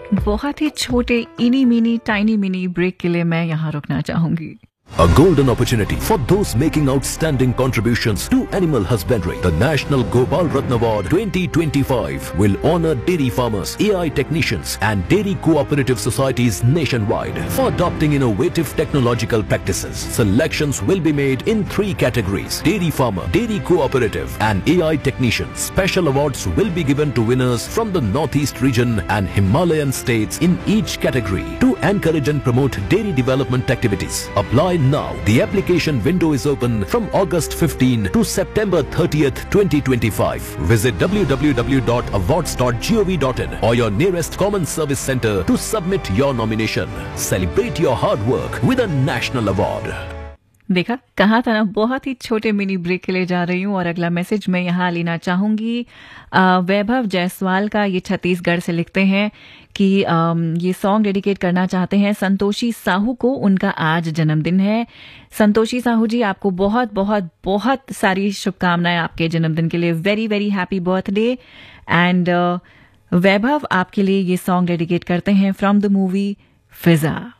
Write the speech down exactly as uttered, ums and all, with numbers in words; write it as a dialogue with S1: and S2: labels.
S1: बहुत ही छोटे इनी मिनी टाइनी मिनी ब्रेक के लिए मैं यहाँ रुकना चाहूंगी।
S2: A golden opportunity for those making outstanding contributions to animal husbandry. The National Gopal Ratna Award twenty twenty-five will honor dairy farmers, A I technicians and dairy cooperative societies nationwide for adopting innovative technological practices. Selections will be made in three categories: dairy farmer, dairy cooperative and A I technician. Special awards will be given to winners from the Northeast region and Himalayan states in each category to encourage and promote dairy development activities. Apply now. The application window is open from August fifteenth to September thirtieth, twenty twenty-five. Visit w w w dot awards dot gov dot in or your nearest common service center to submit your nomination. Celebrate your hard work with a national award.
S1: देखा, कहा था ना, बहुत ही छोटे mini break के लिए जा रही हूँ। और अगला मैसेज मैं यहाँ लेना चाहूंगी वैभव जायसवाल का। ये छत्तीसगढ़ से लिखते हैं कि ये सॉन्ग डेडिकेट करना चाहते हैं संतोषी साहू को, उनका आज जन्मदिन है। संतोषी साहू जी, आपको बहुत बहुत बहुत सारी शुभकामनाएं आपके जन्मदिन के लिए। Very very happy birthday. And वैभव, आपके लिए ये सॉन्ग डेडिकेट करते हैं फ्रॉम द मूवी फिजा।